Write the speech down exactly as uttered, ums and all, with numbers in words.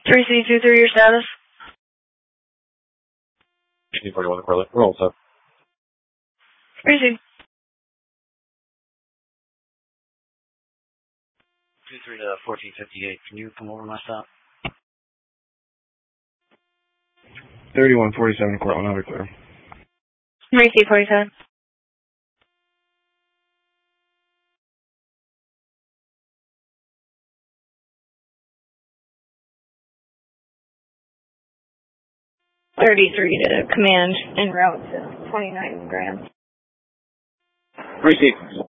three C two three, your status? T forty-one Corley. We're all set. three C. two three to fourteen fifty-eight. Can you come over my stop? thirty-one forty-seven Cortland, out of clear. three C forty-seven. thirty-three to command en route to twenty-nine grams. three C.